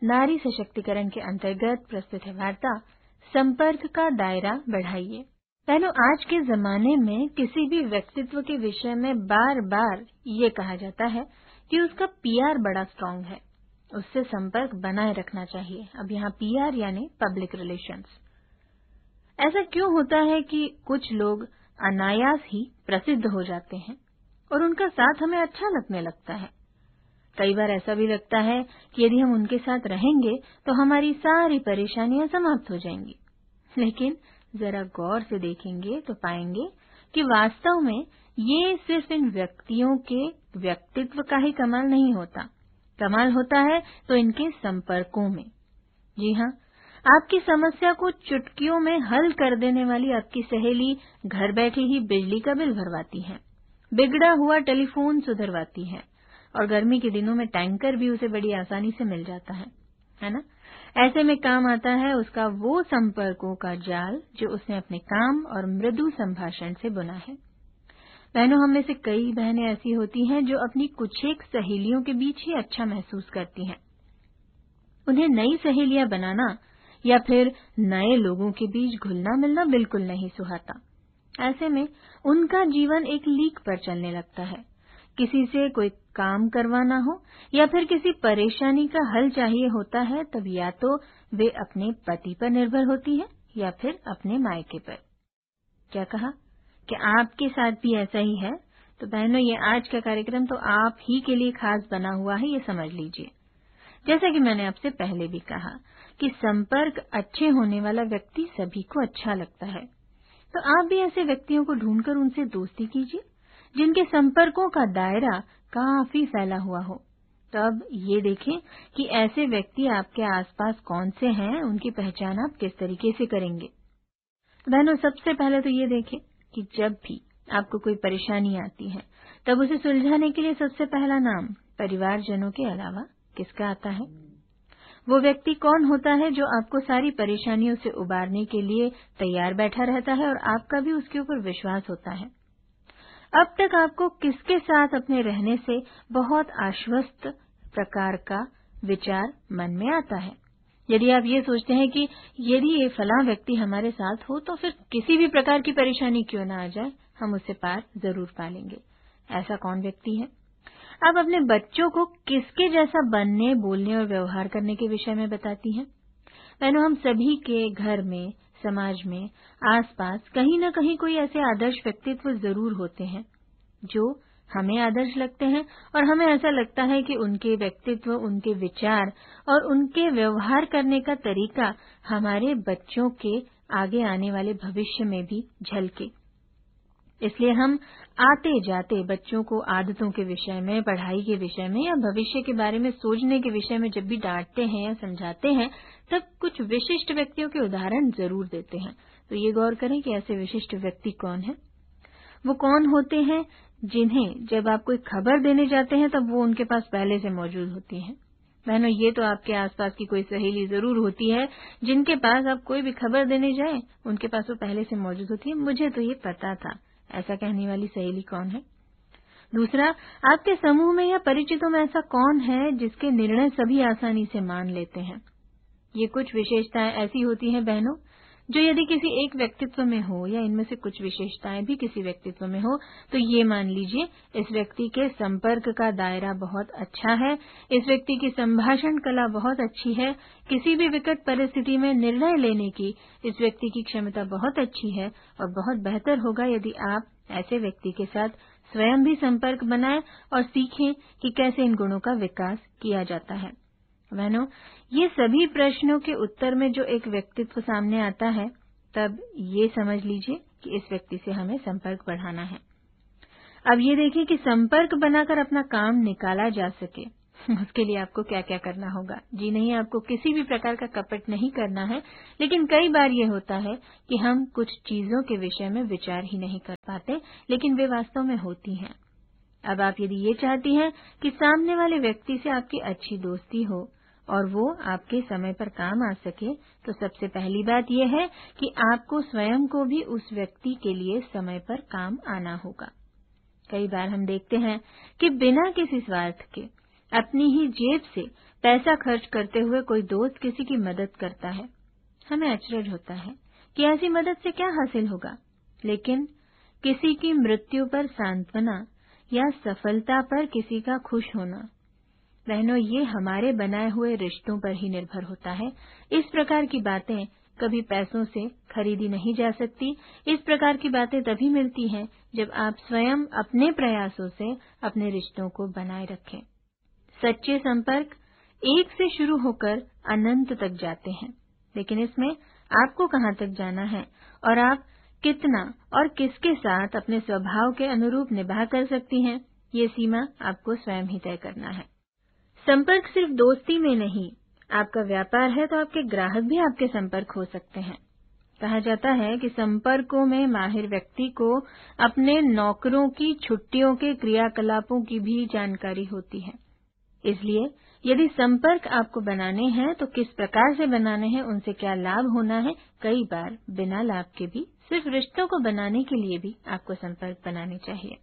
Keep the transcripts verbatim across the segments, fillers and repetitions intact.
नारी सशक्तिकरण के अंतर्गत प्रस्तुत है वार्ता संपर्क का दायरा बढ़ाइए। बहनों, आज के जमाने में किसी भी व्यक्तित्व के विषय में बार बार ये कहा जाता है कि उसका पीआर बड़ा स्ट्रांग है, उससे संपर्क बनाए रखना चाहिए। अब यहाँ पीआर यानी पब्लिक रिलेशंस। ऐसा क्यों होता है कि कुछ लोग अनायास ही प्रसिद्ध हो जाते हैं और उनका साथ हमें अच्छा लगने लगता है। कई बार ऐसा भी लगता है कि यदि हम उनके साथ रहेंगे तो हमारी सारी परेशानियां समाप्त हो जाएंगी। लेकिन जरा गौर से देखेंगे तो पाएंगे कि वास्तव में ये सिर्फ इन व्यक्तियों के व्यक्तित्व का ही कमाल नहीं होता, कमाल होता है तो इनके संपर्कों में। जी हाँ, आपकी समस्या को चुटकियों में हल कर देने वाली आपकी सहेली घर बैठे ही बिजली का बिल भरवाती है, बिगड़ा हुआ टेलीफोन सुधरवाती है और गर्मी के दिनों में टैंकर भी उसे बड़ी आसानी से मिल जाता है, है ना? ऐसे में काम आता है उसका वो संपर्कों का जाल जो उसने अपने काम और मृदु संभाषण से बुना है। बहनों, हम में से कई बहनें ऐसी होती हैं जो अपनी कुछ एक सहेलियों के बीच ही अच्छा महसूस करती हैं। उन्हें नई सहेलियां बनाना या फिर नए लोगों के बीच घुलना मिलना बिल्कुल नहीं सुहाता। ऐसे में उनका जीवन एक लीक पर चलने लगता है। किसी से कोई काम करवाना हो या फिर किसी परेशानी का हल चाहिए होता है, तब या तो वे अपने पति पर निर्भर होती है या फिर अपने मायके पर। क्या कहा कि आपके साथ भी ऐसा ही है? तो बहनों, ये आज का कार्यक्रम तो आप ही के लिए खास बना हुआ है, ये समझ लीजिए। जैसा कि मैंने आपसे पहले भी कहा कि संपर्क अच्छे होने वाला व्यक्ति सभी को अच्छा लगता है, तो आप भी ऐसे व्यक्तियों को ढूंढकर उनसे दोस्ती कीजिए जिनके संपर्कों का दायरा काफी फैला हुआ हो। तो अब ये देखें कि ऐसे व्यक्ति आपके आसपास कौन से हैं, उनकी पहचान आप किस तरीके से करेंगे। बहनों, सबसे पहले तो ये देखें कि जब भी आपको कोई परेशानी आती है तब उसे सुलझाने के लिए सबसे पहला नाम परिवारजनों के अलावा किसका आता है? वो व्यक्ति कौन होता है जो आपको सारी परेशानियों से उबारने के लिए तैयार बैठा रहता है और आपका भी उसके ऊपर विश्वास होता है? अब तक आपको किसके साथ अपने रहने से बहुत आश्वस्त प्रकार का विचार मन में आता है? यदि आप ये सोचते हैं कि यदि ये फलां व्यक्ति हमारे साथ हो तो फिर किसी भी प्रकार की परेशानी क्यों ना आ जाए, हम उससे पार जरूर पा लेंगे। ऐसा कौन व्यक्ति है? आप अपने बच्चों को किसके जैसा बनने, बोलने और व्यवहार करने के विषय में बताती हैं? बहनों, हम सभी के घर में, समाज में, आसपास कहीं न कहीं कोई ऐसे आदर्श व्यक्तित्व जरूर होते हैं जो हमें आदर्श लगते हैं और हमें ऐसा लगता है कि उनके व्यक्तित्व, उनके विचार और उनके व्यवहार करने का तरीका हमारे बच्चों के आगे आने वाले भविष्य में भी झलके। इसलिए हम आते जाते बच्चों को आदतों के विषय में, पढ़ाई के विषय में या भविष्य के बारे में सोचने के विषय में जब भी डांटते हैं या समझाते हैं, तब कुछ विशिष्ट व्यक्तियों के उदाहरण जरूर देते हैं। तो ये गौर करें कि ऐसे विशिष्ट व्यक्ति कौन है। वो कौन होते हैं जिन्हें जब आप कोई खबर देने जाते हैं तब वो उनके पास पहले से मौजूद होती हैं। बहनों, ये तो आपके आसपास की कोई सहेली जरूर होती है जिनके पास आप कोई भी खबर देने जाएं, उनके पास वो पहले से मौजूद होती है। मुझे तो ये पता था। ऐसा कहने वाली सहेली कौन है? दूसरा, आपके समूह में या परिचितों में ऐसा कौन है जिसके निर्णय सभी आसानी से मान लेते हैं? ये कुछ विशेषताएं ऐसी होती हैं बहनों जो यदि किसी एक व्यक्तित्व में हो या इनमें से कुछ विशेषताएं भी किसी व्यक्तित्व में हो तो ये मान लीजिए इस व्यक्ति के संपर्क का दायरा बहुत अच्छा है, इस व्यक्ति की संभाषण कला बहुत अच्छी है, किसी भी विकट परिस्थिति में निर्णय लेने की इस व्यक्ति की क्षमता बहुत अच्छी है और बहुत बेहतर होगा यदि आप ऐसे व्यक्ति के साथ स्वयं भी संपर्क बनाएं और सीखें कि कैसे इन गुणों का विकास किया जाता है। बहनों, ये सभी प्रश्नों के उत्तर में जो एक व्यक्तित्व सामने आता है, तब ये समझ लीजिए कि इस व्यक्ति से हमें संपर्क बढ़ाना है। अब ये देखिए कि संपर्क बनाकर अपना काम निकाला जा सके, उसके लिए आपको क्या क्या करना होगा। जी नहीं, आपको किसी भी प्रकार का कपट नहीं करना है, लेकिन कई बार ये होता है कि हम कुछ चीजों के विषय में विचार ही नहीं कर पाते, लेकिन वे वास्तव में होती हैं। अब आप यदि ये चाहती हैं कि सामने वाले व्यक्ति से आपकी अच्छी दोस्ती हो और वो आपके समय पर काम आ सके, तो सबसे पहली बात यह है कि आपको स्वयं को भी उस व्यक्ति के लिए समय पर काम आना होगा। कई बार हम देखते हैं कि बिना किसी स्वार्थ के अपनी ही जेब से पैसा खर्च करते हुए कोई दोस्त किसी की मदद करता है, हमें अचरज होता है कि ऐसी मदद से क्या हासिल होगा। लेकिन किसी की मृत्यु पर सांत्वना या सफलता पर किसी का खुश होना, बहनों, ये हमारे बनाए हुए रिश्तों पर ही निर्भर होता है। इस प्रकार की बातें कभी पैसों से खरीदी नहीं जा सकती। इस प्रकार की बातें तभी मिलती हैं जब आप स्वयं अपने प्रयासों से अपने रिश्तों को बनाए रखें। सच्चे संपर्क एक से शुरू होकर अनंत तक जाते हैं, लेकिन इसमें आपको कहां तक जाना है और आप कितना और किसके साथ अपने स्वभाव के अनुरूप निभा कर सकती हैं, ये सीमा आपको स्वयं ही तय करना है। संपर्क सिर्फ दोस्ती में नहीं, आपका व्यापार है तो आपके ग्राहक भी आपके संपर्क हो सकते हैं। कहा जाता है कि संपर्कों में माहिर व्यक्ति को अपने नौकरों की छुट्टियों के क्रियाकलापों की भी जानकारी होती है। इसलिए यदि संपर्क आपको बनाने हैं तो किस प्रकार से बनाने हैं, उनसे क्या लाभ होना है, कई बार बिना लाभ के भी, सिर्फ रिश्तों को बनाने के लिए भी आपको संपर्क बनाने चाहिए।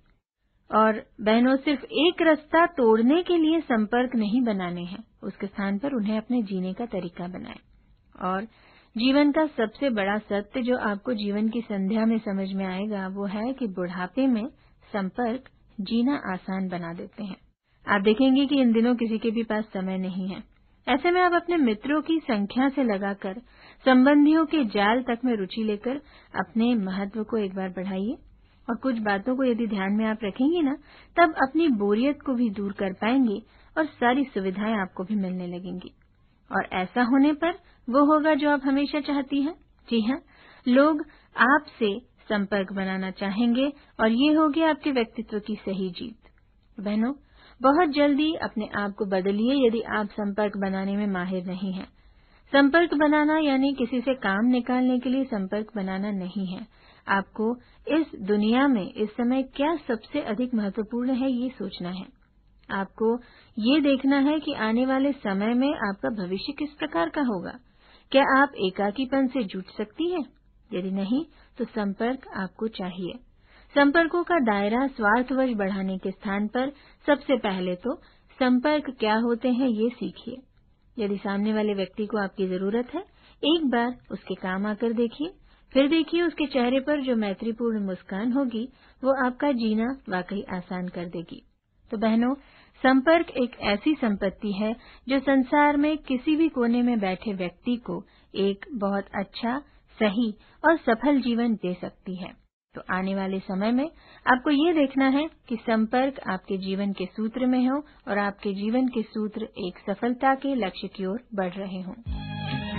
और बहनों, सिर्फ एक रास्ता तोड़ने के लिए संपर्क नहीं बनाने हैं, उसके स्थान पर उन्हें अपने जीने का तरीका बनाएं। और जीवन का सबसे बड़ा सत्य जो आपको जीवन की संध्या में समझ में आएगा वो है कि बुढ़ापे में संपर्क जीना आसान बना देते हैं। आप देखेंगे कि इन दिनों किसी के भी पास समय नहीं है। ऐसे में आप अपने मित्रों की संख्या से लगाकर संबंधियों के जाल तक में रुचि लेकर अपने महत्व को एक बार बढ़ाइए। और कुछ बातों को यदि ध्यान में आप रखेंगे ना, तब अपनी बोरियत को भी दूर कर पाएंगे और सारी सुविधाएं आपको भी मिलने लगेंगी। और ऐसा होने पर वो होगा जो आप हमेशा चाहती हैं। जी हाँ, लोग आपसे संपर्क बनाना चाहेंगे और ये होगी आपके व्यक्तित्व की सही जीत। बहनों, बहुत जल्दी अपने आप को बदलिए यदि आप संपर्क बनाने में माहिर नहीं हैं। संपर्क बनाना यानी किसी से काम निकालने के लिए संपर्क बनाना नहीं है। आपको इस दुनिया में इस समय क्या सबसे अधिक महत्वपूर्ण है, ये सोचना है। आपको ये देखना है कि आने वाले समय में आपका भविष्य किस प्रकार का होगा। क्या आप एकाकीपन से जूझ सकती हैं? यदि नहीं, तो संपर्क आपको चाहिए। संपर्कों का दायरा स्वार्थवश बढ़ाने के स्थान पर सबसे पहले तो संपर्क क्या होते हैं ये सीखिए। यदि सामने वाले व्यक्ति को आपकी जरूरत है, एक बार उसके काम आकर देखिए, फिर देखिए उसके चेहरे पर जो मैत्रीपूर्ण मुस्कान होगी वो आपका जीना वाकई आसान कर देगी। तो बहनों, संपर्क एक ऐसी संपत्ति है जो संसार में किसी भी कोने में बैठे व्यक्ति को एक बहुत अच्छा, सही और सफल जीवन दे सकती है। तो आने वाले समय में आपको ये देखना है कि संपर्क आपके जीवन के सूत्र में हो और आपके जीवन के सूत्र एक सफलता के लक्ष्य की ओर बढ़ रहे हों।